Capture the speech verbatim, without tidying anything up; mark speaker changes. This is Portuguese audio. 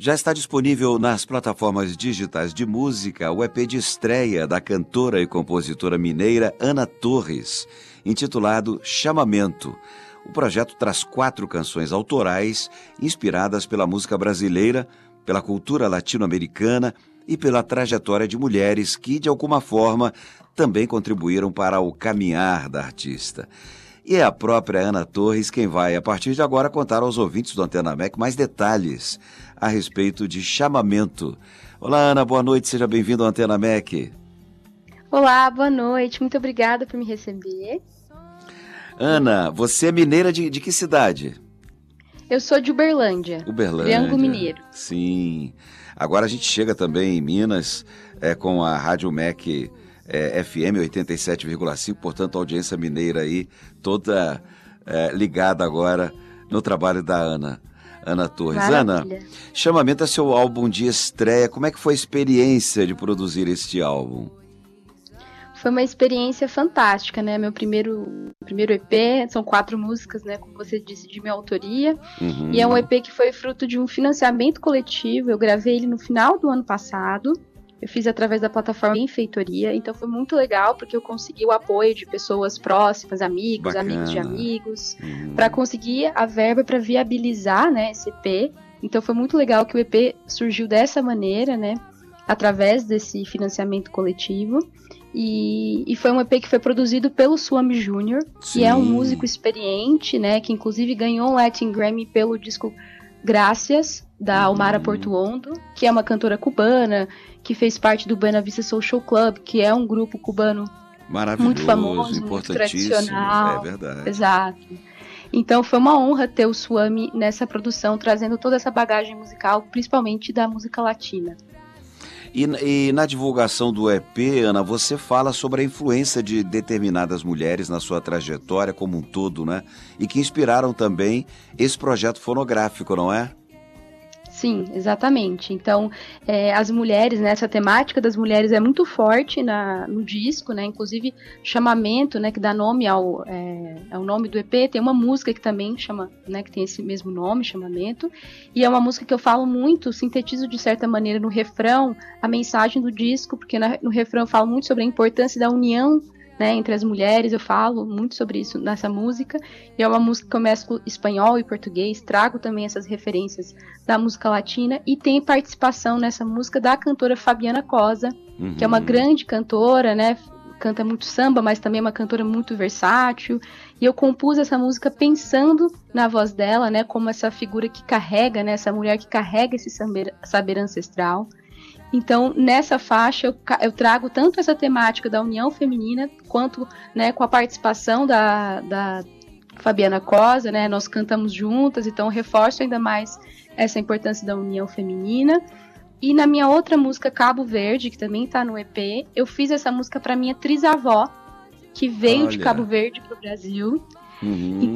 Speaker 1: Já está disponível nas plataformas digitais de música o E P de estreia da cantora e compositora mineira Ana Torres, intitulado Chamamento. O projeto traz quatro canções autorais inspiradas pela música brasileira, pela cultura latino-americana e pela trajetória de mulheres que, de alguma forma, também contribuíram para o caminhar da artista. E é a própria Ana Torres quem vai, a partir de agora, contar aos ouvintes do Antena M E C mais detalhes a respeito de Chamamento. Olá, Ana, boa noite, seja bem-vindo ao Antena M E C.
Speaker 2: Olá, boa noite, muito obrigada por me receber.
Speaker 1: Ana, você é mineira de, de que cidade?
Speaker 2: Eu sou de Uberlândia,
Speaker 1: Uberlândia.
Speaker 2: Triângulo Mineiro.
Speaker 1: Sim. Agora a gente chega também em Minas é, com a Rádio M E C é, F M oitenta e sete vírgula cinco, portanto a audiência mineira aí toda é, ligada agora no trabalho da Ana, Ana Torres.
Speaker 2: Maravilha.
Speaker 1: Ana, Chamamento é seu álbum de estreia, como é que foi a experiência de produzir este álbum?
Speaker 2: Foi uma experiência fantástica, né? Meu primeiro, primeiro E P, são quatro músicas, né? Como você disse, de minha autoria. Uhum. E é um E P que foi fruto de um financiamento coletivo. Eu gravei ele no final do ano passado. Eu fiz através da plataforma Benfeitoria. Então foi muito legal, porque eu consegui o apoio de pessoas próximas, amigos,
Speaker 1: Bacana.
Speaker 2: amigos de amigos,
Speaker 1: uhum.
Speaker 2: para conseguir a verba para viabilizar, né, esse E P. Então foi muito legal que o E P surgiu dessa maneira, né? Através desse financiamento coletivo. E, e foi um E P que foi produzido pelo Suami Júnior, que é um músico experiente, né, que inclusive ganhou um Latin Grammy pelo disco Gracias, da Omara uhum. Portuondo, que é uma cantora cubana, que fez parte do Buena Vista Social Club, que é um grupo cubano muito famoso, muito tradicional.
Speaker 1: É verdade.
Speaker 2: Exato. Então foi uma honra ter o Suami nessa produção, trazendo toda essa bagagem musical, principalmente da música latina.
Speaker 1: E, e na divulgação do E P, Ana, você fala sobre a influência de determinadas mulheres na sua trajetória como um todo, né? E que inspiraram também esse projeto fonográfico, não é?
Speaker 2: Sim, exatamente. Então, é, as mulheres, né, essa temática das mulheres é muito forte na, no disco, né? Inclusive, Chamamento, né, que dá nome ao, é, ao nome do E P, tem uma música que também chama, né, que tem esse mesmo nome, Chamamento, e é uma música que eu falo muito, sintetizo de certa maneira no refrão a mensagem do disco, porque na, no refrão eu falo muito sobre a importância da união, né, entre as mulheres, eu falo muito sobre isso nessa música, e é uma música que eu mesclo espanhol e português, trago também essas referências da música latina, e tem participação nessa música da cantora Fabiana Cosa, uhum. que é uma grande cantora, né, canta muito samba, mas também é uma cantora muito versátil, e eu compus essa música pensando na voz dela, né, como essa figura que carrega, né, essa mulher que carrega esse saber, saber ancestral. Então, nessa faixa, eu, eu trago tanto essa temática da união feminina, quanto, né, com a participação da, da Fabiana Cosa, né, nós cantamos juntas, então eu reforço ainda mais essa importância da união feminina. E na minha outra música, Cabo Verde, que também está no E P, eu fiz essa música para minha trisavó, que veio Olha. de Cabo Verde para o Brasil.
Speaker 1: Uhum.